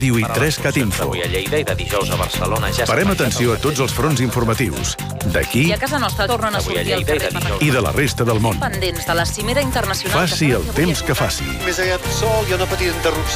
Ràdio i 3 Catinfo. Avui a Lleida i de dijous a Barcelona ja Parem atenció a tots els fronts informatius, d'aquí I a casa nostra tornen a sortir al carrer per i de la resta del món. pendents de la cimera internacional. Faci el temps que faci. Més aviat sol, hi ha una petita interrupció.